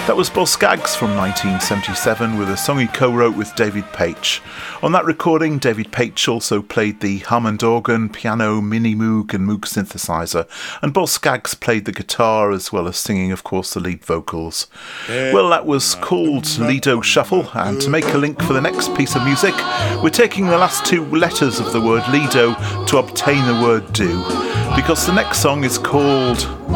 That was Boz Scaggs from 1977 with a song he co-wrote with David Paich. On that recording, David Paich also played the Hammond organ, piano, mini Moog and Moog synthesizer, and Boz Scaggs played the guitar as well as singing, of course, the lead vocals. Well, that was called Lido Shuffle, and to make a link for the next piece of music, we're taking the last two letters of the word Lido to obtain the word do, because the next song is called